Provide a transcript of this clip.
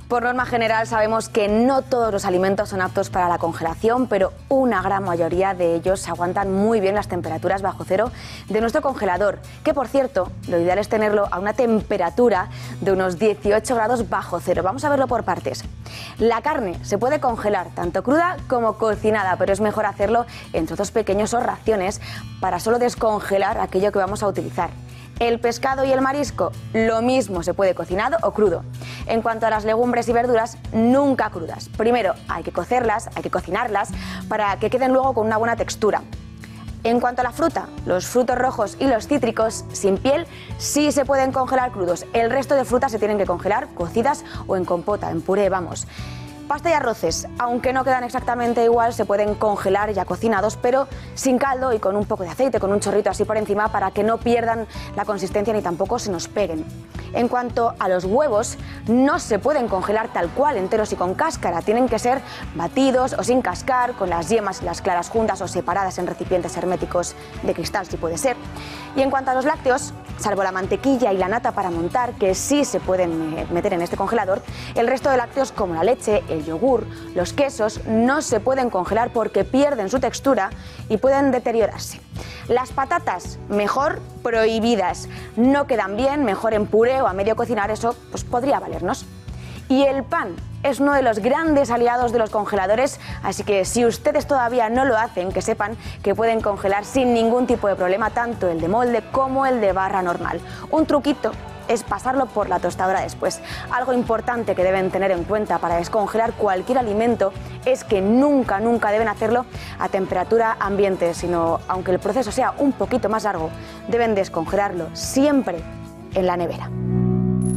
Por norma general sabemos que no todos los alimentos son aptos para la congelación, pero una gran mayoría de ellos aguantan muy bien las temperaturas bajo cero de nuestro congelador, que por cierto, lo ideal es tenerlo a una temperatura de unos 18 grados bajo cero. Vamos a verlo por partes. La carne se puede congelar tanto cruda como cocinada, pero es mejor hacerlo en trozos pequeños o raciones para solo descongelar aquello que vamos a utilizar. El pescado y el marisco, lo mismo, se puede cocinado o crudo. En cuanto a las legumbres y verduras, nunca crudas. Primero hay que cocerlas, hay que cocinarlas para que queden luego con una buena textura. En cuanto a la fruta, los frutos rojos y los cítricos sin piel sí se pueden congelar crudos. El resto de frutas se tienen que congelar cocidas o en compota, en puré, vamos. Pasta y arroces, aunque no quedan exactamente igual, se pueden congelar ya cocinados, pero sin caldo y con un poco de aceite, con un chorrito así por encima para que no pierdan la consistencia ni tampoco se nos peguen. En cuanto a los huevos, no se pueden congelar tal cual, enteros y con cáscara. Tienen que ser batidos o sin cascar, con las yemas y las claras juntas o separadas en recipientes herméticos de cristal, si puede ser. Y en cuanto a los lácteos, salvo la mantequilla y la nata para montar, que sí se pueden meter en este congelador, el resto de lácteos como la leche, el yogur, los quesos, no se pueden congelar porque pierden su textura y pueden deteriorarse. Las patatas, mejor prohibidas. No quedan bien, mejor en puré o a medio cocinar, eso pues podría valernos. Y el pan es uno de los grandes aliados de los congeladores, así que si ustedes todavía no lo hacen, que sepan que pueden congelar sin ningún tipo de problema tanto el de molde como el de barra normal. Un truquito es pasarlo por la tostadora después. Algo importante que deben tener en cuenta para descongelar cualquier alimento es que nunca deben hacerlo a temperatura ambiente, sino, aunque el proceso sea un poquito más largo, deben descongelarlo siempre en la nevera.